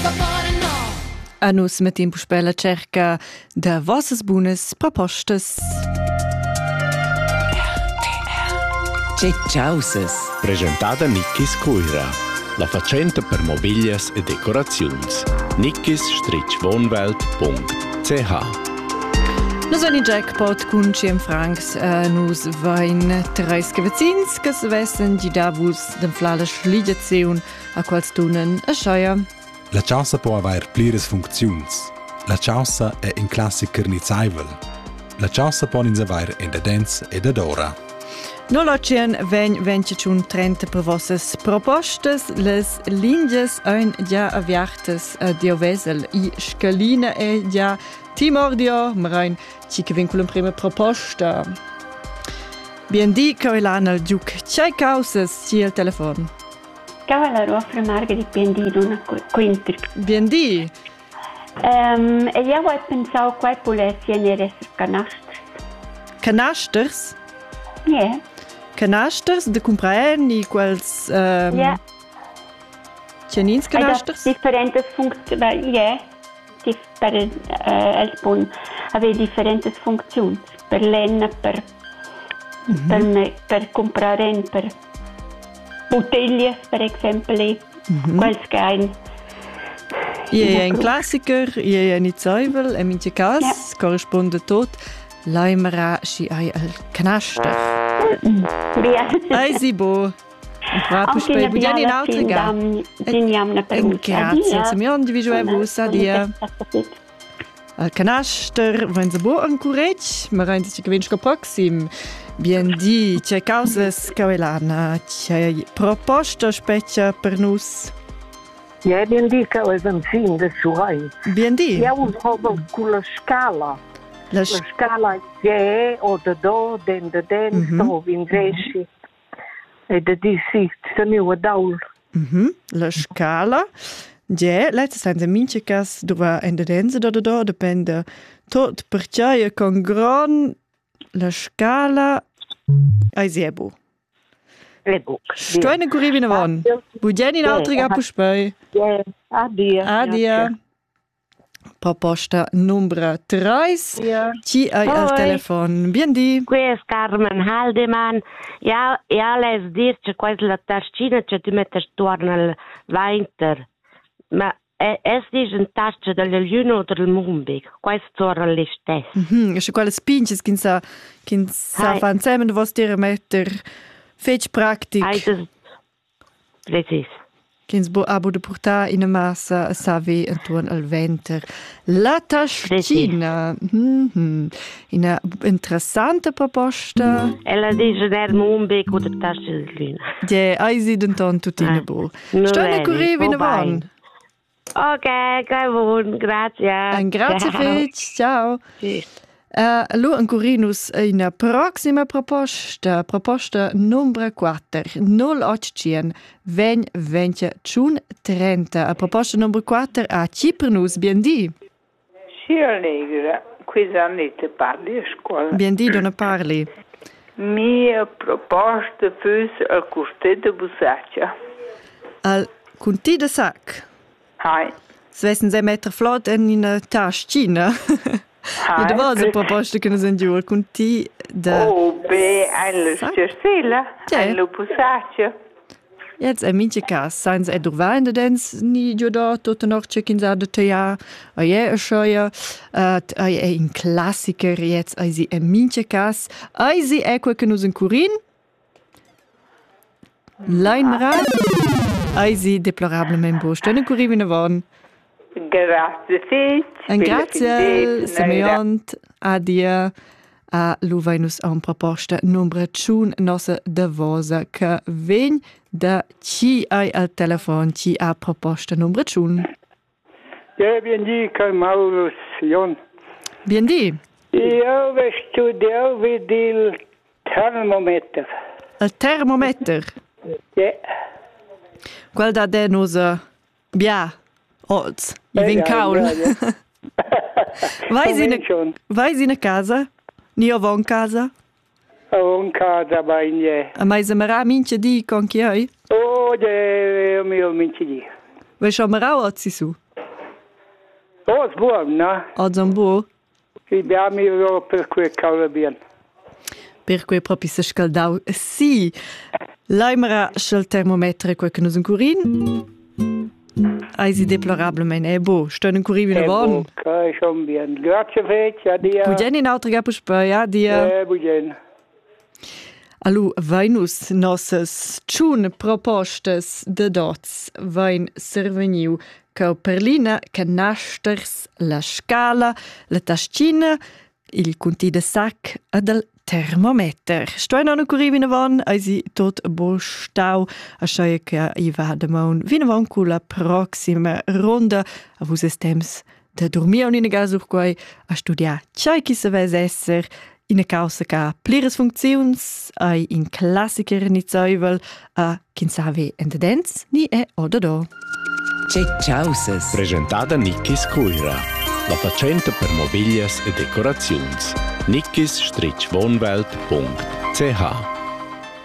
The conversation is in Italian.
A nus mettim puspella cerca de vossas bunas propostas. Tschetschauses. Presentada Nickis Cuira, la facenta per mobilias e decoraziuns. nickis-wohnwelt.ch. Nus ein in Jackpot cun 100 francs. Nus vain 30 vecins che vessen di davus dem flala schligiaziun a quals tunen a scheia. La chaussa può aver plires funziuns. La chaussa è in classic carnizaivel. La chaussa può insaver in da dens e da dora. No locien vence ciun 30 per vossas propostas. Les linges ein già aviartes a diovesel i scalina e già timordio. Marein ci che vinculum prima proposta. BND Carolan al giuc. C'hai causas ci al telefon. Cavalla offre marghe di BND non quinter. BND? E io ho pensato qua potesse essere canasters. Canasters? Yeah. Canasters de compraeni quels Yeah. Cianins canasters? Differentes funzioni, yeah. Per el spun aveva differenti funzioni per lenna, per comprare per bottiglie, per esempio, quels che ein. Ie ein Klassiker, ie ein Zeuvel, e minche cas corrisponde tot. Laimera si ai al canaster. Via. Ai si bo. Proprio spei bugiani in altre ga. Teniamo una permuta. Grazie, siamo di visuevus a dia. Al canaster, wenn se bo an curec, ma rein si gewinnsch co proxim. Bien di, c'è causas Carolan, c'è proposta speccia per nus. Ja, bien di che è un film de suoi. Bien di. Ja, un con la scala. La scala è o da do, den da den, so vinzesci. E da di si, teniu a daul. La scala. Ja, letztes sind se minche cas dove in de dense do, depende tot perciaia con gran la scala ai siebo. Stoine curivina von. Bugiani in altri gapu spei. Ja, adia. Adia. Proposta numero 3. Ci hai al telefon. Bien di. Qui è Carmen Haldeman. Ja les dir che quasi la tascina che ti metti torno al winter. Ma es dice un tascia della luna o del Mumbic. Questo torna alle stesse. E quelle spinches che sa fan semen vos dire metter fetch practic. Precis. Kins bo abo de portar in a massa savi intorno al venter. La tascina. Una interessante proposta. Ella dice del Mumbic o del tascia della luna. Ja, ai si denton tutine bo. Stoine curivina von. Ok, che buon, grazie. Grazie fetch, ciao. Lo ancorinus in prossima proposta numero 4, 08 20 30. A proposta numero 4 a Cipernus, bien di? Sì, Allegra, qui Annette parli a scuola. Bien di, non parli. Mia proposta fosse al Curté de Busaccia. Al Curté de Sac? Hai. Svessen se metter flot in una tascina. Ja, da war eine Proposta che non giù al Curté de alla Cercella, alla Busaccia. Jetzt ein minche cas, seien sie durchwein de dens ni giù da tutta noch check-in sa de tea. A je a scheuer, ein Klassiker jetzt, ai si ein minche cas, ai si ecco che nus in Curin. Leinra. Ai si deplorablement bo. Stöne Curivina von. Grazie fetch. Grazie, Simeont, adia. A luvainus a un proposta numero 1 nossa da vosa che ven da ci ai al telefon ci a proposta numero 1. Ja, bien di, Maurus, Jon. Bien di. Io ho studiato il termometer. Il termometer? Ja. Qual da de nosa bia, oz, I ven caul. Vai in casa? Ni ho in casa? Ho in casa, vai a mai zamara mince di con chi hai? Oh, mio mince di. Vai sciamarà o zi su? Oh, buon, no? Ozzon buo? Abbiamo io per cui cavolo bien. Per cui proprio si scaldau. Sì, l'aimera sul termometro quel che nos un curin. Eisi deplorablemente è buo. Sto in curin in avon. Ok, schon bien. Grazie fece, addio. Bugen in altra gapo spoi, addio. Bugen. Allu, vainus nossas tschun propostes de dots vain serveniu che perlina, canasters, la scala, la tascina, il conti de sac e del termometer. Sto in curri vinavon, eisi tot bo stau, a sceie che i va demon vinavon cu la proxima ronda, a vus temps de dormir in gas sur quai a studiar tschai chi se ves esser, in a causa ca plires funcziuns, ai in classiker ni zeuvel, a kin savi entedens ni e ododo. Ciausas. Presentata Nickis Coira, la facenta per mobilias e decoraziuns. nickis-wohnwelt.ch